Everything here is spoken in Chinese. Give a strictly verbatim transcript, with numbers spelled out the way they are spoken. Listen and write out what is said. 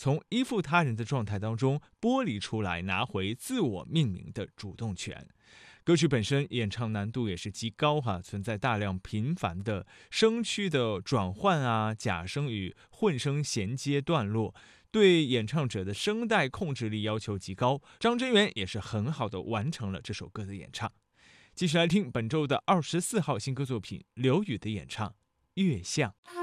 从依附他人的状态当中剥离出来，拿回自我命名的主动权。歌曲本身演唱难度也是极高哈，存在大量频繁的声区的转换啊、假声与混声衔接段落，对演唱者的声带控制力要求极高。张真源也是很好的完成了这首歌的演唱。继续来听本周的二十四号新歌作品刘宇的演唱《月相》。